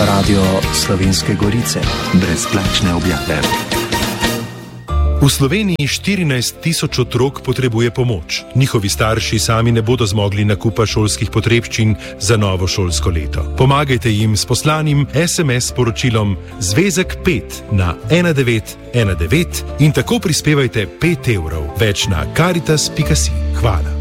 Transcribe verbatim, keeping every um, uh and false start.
Radio Slovenske Gorice. Brezplačne objave. V Sloveniji štirinajst tisoč otrok potrebuje pomoč. Njihovi starši sami ne bodo zmogli nakupa šolskih potrebščin za novo šolsko leto. Pomagajte jim s poslanim es em es sporočilom Zvezek pet na ena devet ena devet in tako prispevajte pet evrov. Več na karitas pika si. Hvala.